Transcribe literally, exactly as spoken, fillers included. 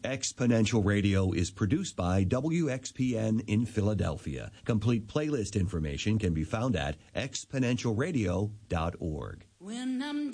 Exponential Radio is produced by W X P N in Philadelphia. Complete playlist information can be found at exponential radio dot org. When I'm